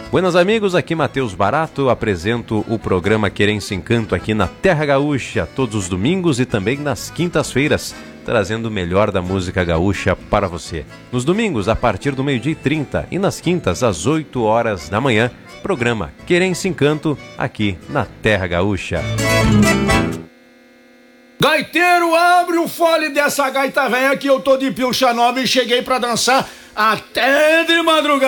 Buenas amigos, aqui Matheus Barato, apresento o programa Querência Encanto aqui na Terra Gaúcha, todos os domingos e também nas quintas-feiras, trazendo o melhor da música gaúcha para você. Nos domingos, a partir do 12h30 e nas quintas, às 8 horas da manhã, programa Querência Encanto aqui na Terra Gaúcha. Gaiteiro, abre o fole dessa gaita velha que eu tô de pilcha nova e cheguei pra dançar até de madrugada.